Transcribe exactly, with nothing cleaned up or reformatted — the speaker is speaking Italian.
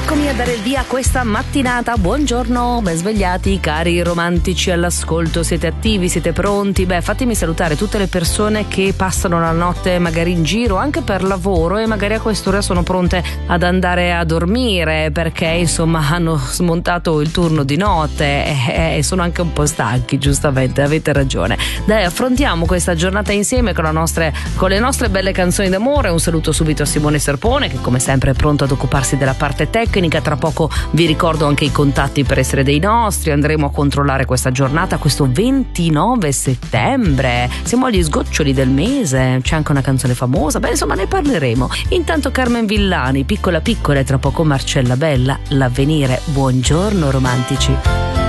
Eccomi a dare il via a questa mattinata. Buongiorno, ben svegliati cari romantici all'ascolto, siete attivi, siete pronti? Beh, fatemi salutare tutte le persone che passano la notte magari in giro anche per lavoro e magari a quest'ora sono pronte ad andare a dormire perché insomma hanno smontato il turno di notte e, e sono anche un po' stanchi, giustamente, avete ragione. Dai, affrontiamo questa giornata insieme con, la nostre, con le nostre belle canzoni d'amore. Un saluto subito a Simone Serpone che come sempre è pronto ad occuparsi della parte tecnica. Tra poco vi ricordo anche i contatti per essere dei nostri. Andremo a controllare questa giornata, questo ventinove settembre. Siamo agli sgoccioli del mese, c'è anche una canzone famosa, beh insomma ne parleremo. Intanto Carmen Villani, Piccola piccola, e tra poco Marcella Bella, L'avvenire. Buongiorno romantici.